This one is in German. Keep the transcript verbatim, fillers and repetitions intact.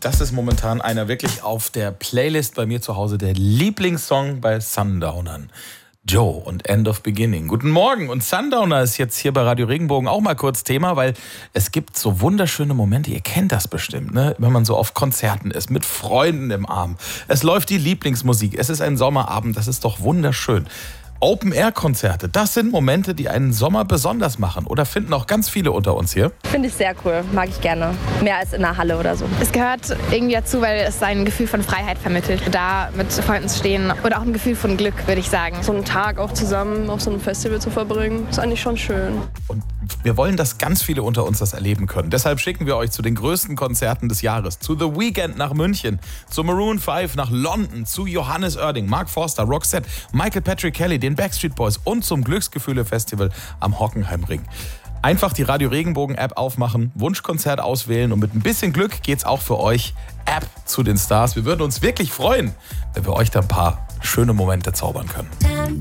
Das ist momentan einer wirklich auf der Playlist bei mir zu Hause, der Lieblingssong bei Sundownern. Joe und End of Beginning. Guten Morgen. Und Sundowner ist jetzt hier bei Radio Regenbogen auch mal kurz Thema, weil es gibt so wunderschöne Momente, ihr kennt das bestimmt, ne? Wenn man so auf Konzerten ist, mit Freunden im Arm. Es läuft die Lieblingsmusik, es ist ein Sommerabend, das ist doch wunderschön. Open-Air-Konzerte, das sind Momente, die einen Sommer besonders machen. Oder finden auch ganz viele unter uns hier? Finde ich sehr cool, mag ich gerne. Mehr als in der Halle oder so. Es gehört irgendwie dazu, weil es ein Gefühl von Freiheit vermittelt. Da mit Freunden zu stehen oder auch ein Gefühl von Glück, würde ich sagen. So einen Tag auch zusammen auf so einem Festival zu verbringen, ist eigentlich schon schön. Und wir wollen, dass ganz viele unter uns das erleben können. Deshalb schicken wir euch zu den größten Konzerten des Jahres. Zu The Weeknd nach München, zu Maroon fünf nach London, zu Johannes Oerding, Mark Forster, Roxette, Michael Patrick Kelly, den Backstreet Boys und zum Glücksgefühle-Festival am Hockenheimring. Einfach die Radio Regenbogen-App aufmachen, Wunschkonzert auswählen und mit ein bisschen Glück geht's auch für euch App zu den Stars. Wir würden uns wirklich freuen, wenn wir euch da ein paar schöne Momente zaubern können.